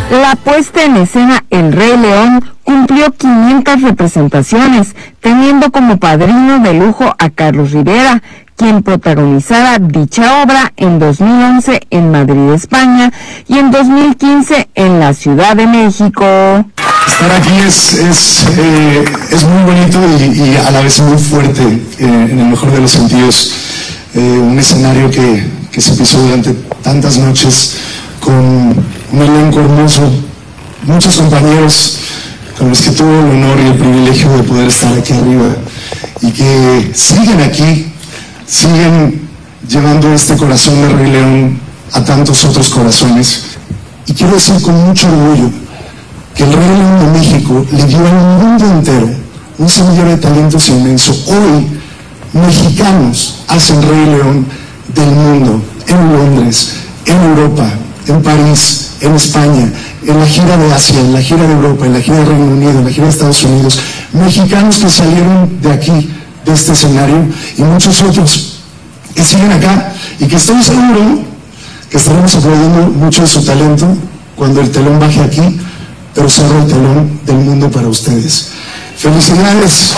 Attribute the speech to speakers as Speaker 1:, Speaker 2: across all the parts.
Speaker 1: La puesta en escena El Rey León cumplió 500 representaciones, teniendo como padrino de lujo a Carlos Rivera, quien protagonizara dicha obra en 2011 en Madrid, España, y en 2015 en la Ciudad de México.
Speaker 2: Estar aquí es muy bonito y a la vez muy fuerte, en el mejor de los sentidos. Un escenario que se pisó durante tantas noches con un elenco hermoso, muchos compañeros con los que tuve el honor y el privilegio de poder estar aquí arriba y que siguen aquí, siguen llevando este corazón de Rey León a tantos otros corazones. Y quiero decir con mucho orgullo que el Rey León de México le dio al mundo entero un semillero de talentos inmenso. Hoy, mexicanos hacen Rey León del mundo, en Londres, en Europa, en París, en España, en la gira de Asia, en la gira de Europa, en la gira de Reino Unido, en la gira de Estados Unidos. Mexicanos que salieron de aquí, de este escenario, y muchos otros que siguen acá y que estoy seguro que estaremos aplaudiendo mucho de su talento cuando el telón baje aquí, pero cierro el telón del mundo para ustedes. ¡Felicidades!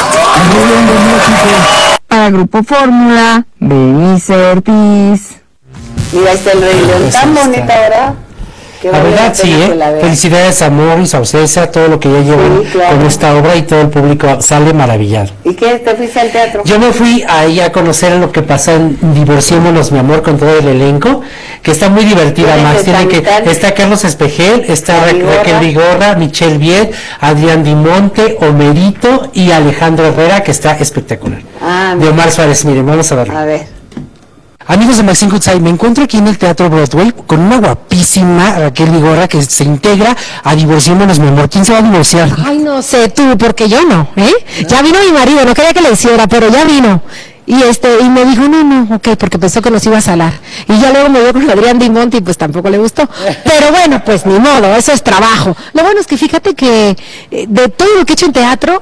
Speaker 1: Para Grupo Fórmula, Berenice Ortiz.
Speaker 3: Mira, está el Rey León tan bonita, ¿verdad?
Speaker 4: La verdad sí, felicidades a Morris, a Ocesa, todo lo que ya llevan con esta obra y todo el público sale maravillado.
Speaker 3: ¿Y qué? ¿Te fuiste al teatro?
Speaker 4: Yo me fui ahí a conocer lo que pasa en Divorciémonos, mi amor, con todo el elenco, que está muy divertida, Max. Está Carlos Espejel, está Raquel Vigorra, Michelle Viet, Adrián Dimonte, Homerito y Alejandro Herrera, que está espectacular. De Omar Suárez, miren, vamos a verlo.
Speaker 3: A ver.
Speaker 4: Amigos de Maxine Goodside, me encuentro aquí en el Teatro Broadway con una guapísima Raquel Vigorra que se integra a Divorciémonos, mi amor. ¿Quién se va a divorciar?
Speaker 5: Ay, no sé tú, porque yo no, ¿eh? Ya vino mi marido, no quería que le hiciera, pero ya vino. Y me dijo, no, ok, porque pensó que nos iba a salar. Y ya luego me dio con Adrián Dimonte y pues tampoco le gustó. Pero bueno, pues ni modo, eso es trabajo. Lo bueno es que fíjate que de todo lo que he hecho en teatro,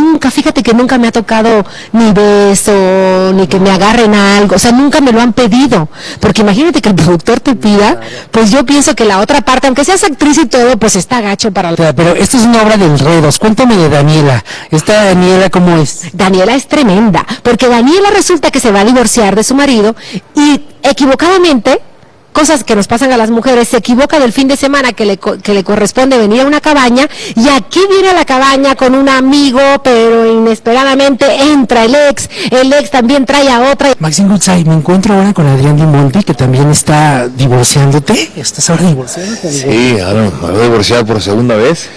Speaker 5: nunca me ha tocado ni beso, ni que me agarren algo. O sea, nunca me lo han pedido. Porque imagínate que el productor te pida, pues yo pienso que la otra parte, aunque seas actriz y todo, pues está gacho para...
Speaker 4: Pero esto es una obra de enredos. Cuéntame de Daniela. ¿Esta Daniela cómo es?
Speaker 5: Daniela es tremenda, porque Daniela resulta que se va a divorciar de su marido y equivocadamente, cosas que nos pasan a las mujeres, se equivoca del fin de semana que le corresponde venir a una cabaña y aquí viene a la cabaña con un amigo, pero inesperadamente entra el ex también trae a otra.
Speaker 4: Maxine Goodside, me encuentro ahora con Adrián Dimonte, que también está divorciándote. ¿Estás ahora divorciándote?
Speaker 6: Sí, ahora me voy a divorciar por segunda vez.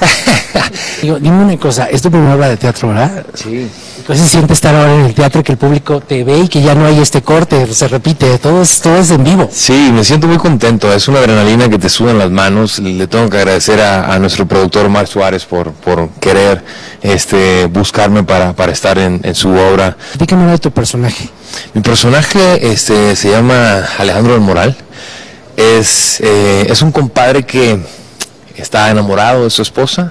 Speaker 4: Digo, dime una cosa, es tu primera obra de teatro, ¿verdad?
Speaker 6: Sí.
Speaker 4: ¿Qué se siente estar ahora en el teatro, que el público te ve y que ya no hay este corte, se repite, todo es en vivo?
Speaker 6: Sí, me siento muy contento, es una adrenalina que te sube en las manos. Le tengo que agradecer a nuestro productor Omar Suárez por querer buscarme para estar en su obra.
Speaker 4: Dígame de tu personaje.
Speaker 6: Mi personaje se llama Alejandro del Moral. Es un compadre que está enamorado de su esposa,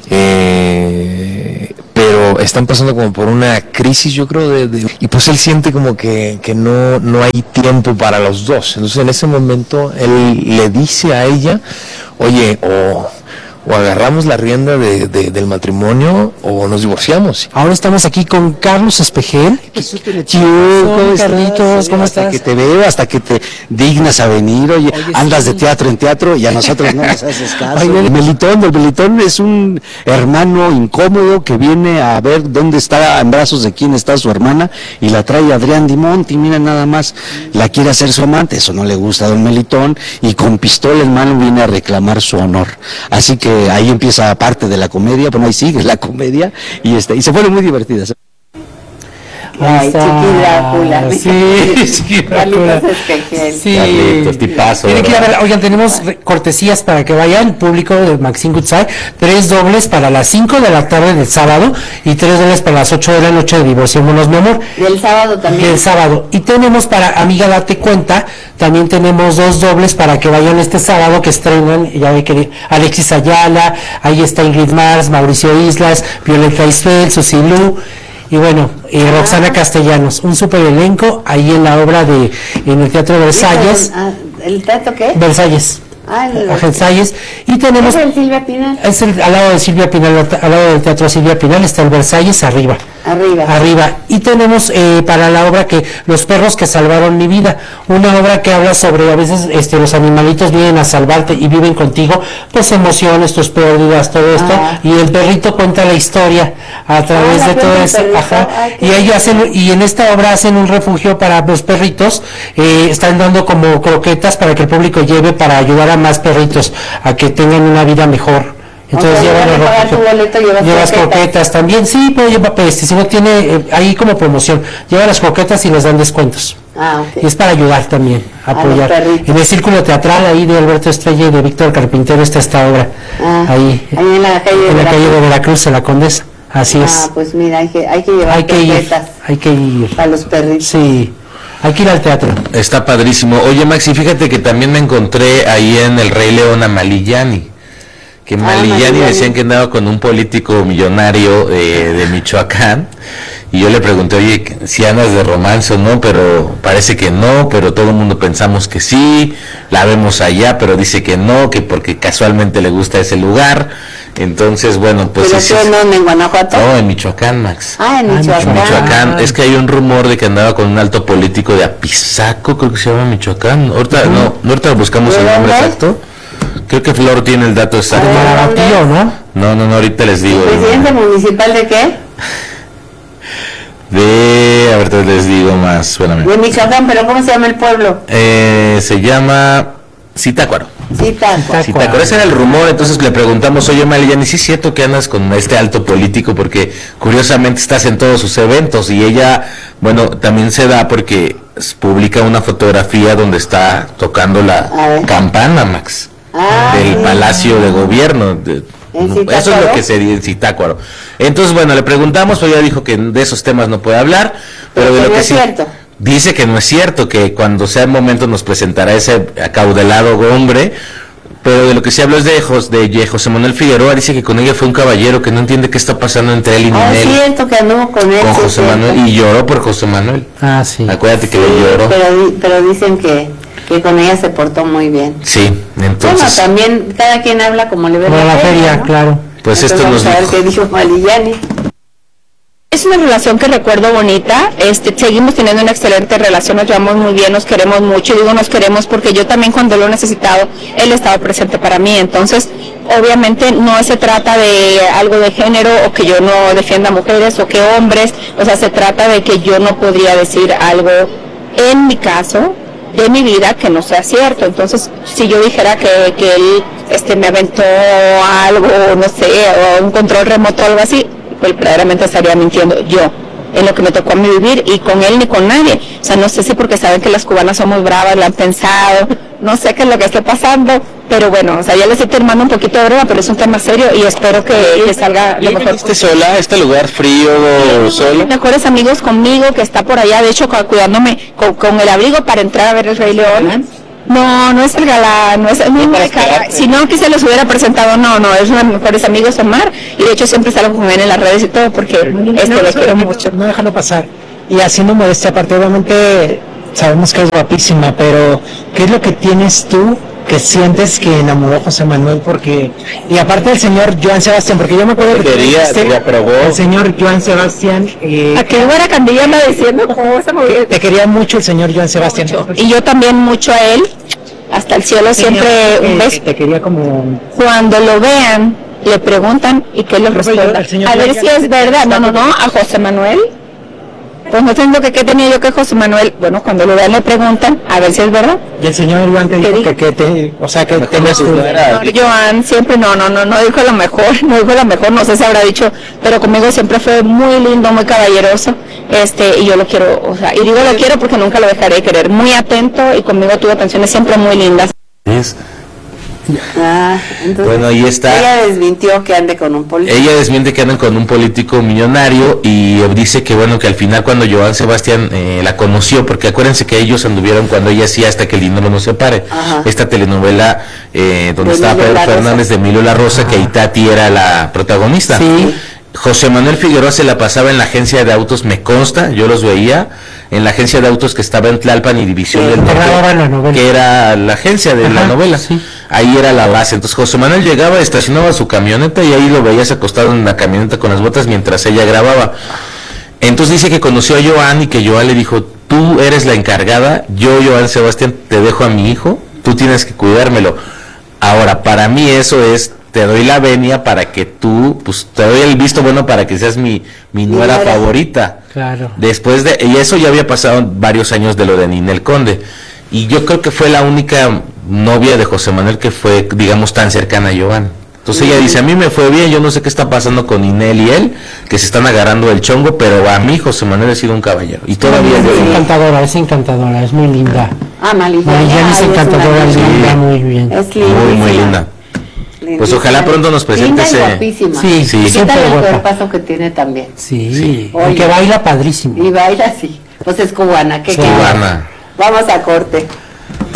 Speaker 6: pero están pasando como por una crisis, yo creo, y pues él siente como que no hay tiempo para los dos. Entonces en ese momento él le dice a ella, oye, o agarramos la rienda del matrimonio o nos divorciamos.
Speaker 4: Ahora estamos aquí con Carlos Espejel.
Speaker 7: ¿Cómo estás? ¿Cómo estás? Hasta que te veo, hasta que te dignas a venir. Oye, andas de teatro en teatro y a nosotros no nos haces caso. El Melitón es un hermano incómodo que viene a ver dónde está, en brazos de quién está su hermana, y la trae Adrián Dimonte, y mira nada más, la quiere hacer su amante. Eso no le gusta a don Melitón, y con pistola en mano viene a reclamar su honor. Así que ahí empieza parte de la comedia, bueno, ahí sigue la comedia, y se fueron muy divertidas.
Speaker 3: Ay, Chiquidrácula.
Speaker 4: Sí,
Speaker 3: Carlitos Espejel.
Speaker 4: Sí.
Speaker 6: Carlitos, tipazo.
Speaker 4: Tienen que ir a ver, oigan, tenemos cortesías para que vayan, público de Maxine Goodside, 3 dobles para las 5 de la tarde del sábado y 3 dobles para las 8 de la noche de Divorciémonos, mi amor.
Speaker 3: Y el sábado también.
Speaker 4: Y el sábado. Y tenemos para Amiga Date Cuenta, también tenemos 2 dobles para que vayan este sábado, que estrenan, ya ve que Alexis Ayala, ahí está Ingrid Mars, Mauricio Islas, Violeta Isfel, Susilú, y bueno, Roxana Castellanos, un super elenco ahí en la obra en el Teatro Versalles.
Speaker 3: ¿El teatro qué?
Speaker 4: Versalles. Agensalles, y tenemos...
Speaker 3: ¿Es el Silvia Pinal?
Speaker 4: Es al lado de Silvia Pinal, al lado del Teatro Silvia Pinal está el Versalles arriba. Y tenemos para la obra que Los perros que salvaron mi vida, una obra que habla sobre a veces los animalitos vienen a salvarte y viven contigo, pues emociones, tus pérdidas, todo esto, y el perrito cuenta la historia a través de todo eso. Y ellos hacen, y en esta obra hacen un refugio para los perritos, están dando como croquetas para que el público lleve para ayudar a más perritos a que tengan una vida mejor. Entonces llevas croquetas también, sí, pero lleva, si no tiene, ahí como promoción, lleva las croquetas y les dan descuentos. Y es para ayudar también, apoyar. En el círculo teatral ahí de Alberto Estrella y de Víctor Carpintero está esta obra, ahí en la calle de Veracruz, en la Condesa, así es.
Speaker 3: Pues mira, hay que llevar croquetas.
Speaker 4: Hay que ir.
Speaker 3: Para los perritos.
Speaker 4: Sí. Hay que ir al teatro.
Speaker 6: Está padrísimo. Oye, Maxi, fíjate que también me encontré ahí en El Rey León a Malillani. Que Malillani decían que andaba con un político millonario de Michoacán. Y yo le pregunté, oye, si andas de romance o no, pero parece que no, pero todo el mundo pensamos que sí, la vemos allá, pero dice que no, que porque casualmente le gusta ese lugar. Entonces, bueno, pues...
Speaker 3: ¿Pero en dónde, en Guanajuato?
Speaker 6: No, en Michoacán, Max.
Speaker 3: En Michoacán.
Speaker 6: Es que hay un rumor de que andaba con un alto político de Apizaco, creo que se llama Michoacán. Ahorita, ahorita buscamos el nombre exacto. Creo que Flor tiene el dato exacto.
Speaker 4: Marabatío, ¿no?
Speaker 6: No, ahorita les digo.
Speaker 3: ¿Presidente municipal de qué?
Speaker 6: Ahorita les digo más, espérame.
Speaker 3: De Michoacán, pero ¿cómo se llama el pueblo?
Speaker 6: Se llama Zitácuaro.
Speaker 3: Zitácuaro.
Speaker 6: Ese era el rumor. Entonces le preguntamos, oye Malillani, ¿sí es cierto que andas con este alto político? Porque curiosamente estás en todos sus eventos. Y ella, bueno, también se da porque publica una fotografía donde está tocando la campana, Max, del Palacio de Gobierno. Eso es lo que se dice en Zitácuaro. Entonces, bueno, le preguntamos, pero ella dijo que de esos temas no puede hablar, pero de lo que sí dice que no es cierto, que cuando sea el momento nos presentará ese acaudalado hombre, pero de lo que sí habló es de José Manuel Figueroa. Dice que con ella fue un caballero que no entiende qué está pasando entre él y Ninel.
Speaker 3: Es cierto que anduvo con él.
Speaker 6: Con José Manuel, y lloró por José Manuel.
Speaker 4: Sí.
Speaker 6: Acuérdate que le lloró.
Speaker 3: Pero dicen que con ella se portó muy bien.
Speaker 6: Sí, entonces...
Speaker 3: Bueno, también cada quien habla como le ve
Speaker 4: la feria, ¿no? Claro.
Speaker 6: Pues
Speaker 3: entonces,
Speaker 6: esto nos
Speaker 3: dijo. A ver qué dijo Malillani.
Speaker 8: Es una relación que recuerdo bonita, seguimos teniendo una excelente relación, nos llevamos muy bien, nos queremos mucho, digo nos queremos porque yo también cuando lo he necesitado, él estaba presente para mí, entonces obviamente no se trata de algo de género o que yo no defienda mujeres o que hombres, o sea, se trata de que yo no podría decir algo en mi caso, de mi vida, que no sea cierto. Entonces, si yo dijera que él me aventó algo, no sé, o un control remoto o algo así, pues verdaderamente estaría mintiendo yo en lo que me tocó a mí vivir, y con él ni con nadie. O sea, no sé si porque saben que las cubanas somos bravas, lo han pensado, no sé qué es lo que esté pasando, pero bueno, o sea, ya les estoy armando un poquito de broma, pero es un tema serio y espero que salga lo mejor.
Speaker 6: ¿Viniste sola a este lugar frío, sola?
Speaker 8: Mejores amigos conmigo, que está por allá, de hecho, cuidándome con el abrigo para entrar a ver El Rey León. No es el galán, no es el mismo de cara. Si no, que se los hubiera presentado, no, es uno de mis mejores amigos, Omar, y de hecho siempre salgo con él en las redes y todo, porque lo quiero mucho.
Speaker 9: No déjalo pasar. Y haciendo modestia aparte, obviamente sabemos que es guapísima, pero ¿qué es lo que tienes tú que sientes que enamoró a José Manuel? Porque, y aparte del señor Joan Sebastián, porque yo me acuerdo que el señor Joan Sebastián,
Speaker 8: ¿a qué hora Candilla anda diciendo cómo esa mujer?
Speaker 9: Te quería mucho el señor Joan Sebastián.
Speaker 8: Y yo también mucho a él, hasta el cielo siempre un beso.
Speaker 9: Te quería como...
Speaker 8: Cuando lo vean, le preguntan y que les responda. A ver si es verdad. No, a José Manuel. Pues no tengo que qué tenía yo que José Manuel, bueno, cuando lo vean le preguntan, a ver si es verdad.
Speaker 9: Y el señor Joan te dijo que tenías tu...
Speaker 8: Joan siempre no dijo lo mejor, no sé si habrá dicho, pero conmigo siempre fue muy lindo, muy caballeroso, y yo lo quiero, o sea, y digo lo quiero porque nunca lo dejaré de querer, muy atento y conmigo tuvo atenciones siempre muy lindas.
Speaker 3: Entonces,
Speaker 6: bueno, ahí está.
Speaker 3: Ella desmintió que ande con un político.
Speaker 6: Ella desmiente que anden con un político millonario y dice que bueno, que al final cuando Joan Sebastián la conoció, porque acuérdense que ellos anduvieron cuando ella hacía Hasta que el dinero no se pare, esta telenovela donde estaba Pedro Fernández de Emilio La Rosa, que Itati era la protagonista.
Speaker 4: Sí.
Speaker 10: José Manuel Figueroa se la pasaba en la agencia de autos, me consta, yo los veía, en la agencia de autos que estaba en Tlalpan y División del Norte, que era la agencia de la novela, ahí era la base. Entonces José Manuel llegaba, estacionaba su camioneta y ahí lo veías acostado en la camioneta con las botas mientras ella grababa. Entonces dice que conoció a Joan y que Joan le dijo, tú eres la encargada, yo, Joan Sebastián, te dejo a mi hijo, tú tienes que cuidármelo. Ahora, para mí eso es, te doy la venia para que tú, pues te doy el visto bueno para que seas mi nuera favorita.
Speaker 4: Claro.
Speaker 10: Después de, y eso ya había pasado varios años de lo de Ninel Conde. Y yo creo que fue la única novia de José Manuel que fue, digamos, tan cercana a Joan. Entonces ella dice, a mí me fue bien, yo no sé qué está pasando con Ninel y él, que se están agarrando el chongo, pero a mí José Manuel ha sido un caballero. Y todavía
Speaker 4: es encantadora, es muy linda.
Speaker 3: Marillán
Speaker 4: es encantadora, es linda, muy bien.
Speaker 3: Es linda.
Speaker 10: Muy linda. Pues ojalá pronto nos presente ese.
Speaker 3: Guapísima.
Speaker 4: Sí,
Speaker 3: ¿Y qué tal el cuerpazo que tiene también?
Speaker 4: Sí. Oye, que baila padrísimo.
Speaker 3: Y baila, sí. Pues es cubana.
Speaker 10: Cubana.
Speaker 3: Vamos a corte.